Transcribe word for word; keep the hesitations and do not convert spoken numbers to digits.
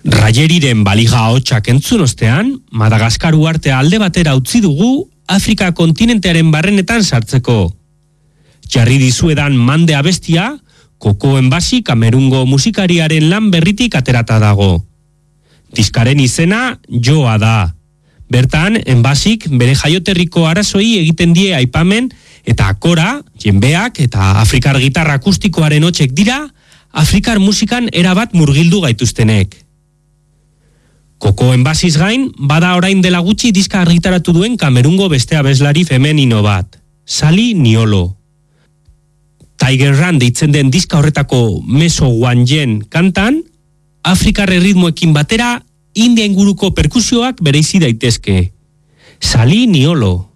Rayeriren baliga hotxak entzun ostean, Madagaskar uhartea alde batera utzi dugu Afrika kontinentearen barrenetan sartzeko. Jarri dizuedan mande abestia, Koko Enbasi Kamerungo musikariaren lan berritik aterata dago. Diskaren izena Joa da. Bertan, Enbasik bere jaioterriko arazoi egiten die aipamen eta akora, jenbeak eta afrikar gitarra akustikoaren hotsek dira, afrikar musikan erabat murgildu gaituztenek. Koko Enbasiz gain, bada orain dela gutxi diska argitaratu duen Kamerungo beste abeslari femenino bat, Sally Niolo. Tiger Run deitzen den diska horretako Meso Wanjen kantan, afrikar erritmoekin batera, India inguruko perkusioak bereizi daitezke. Sally Niolo.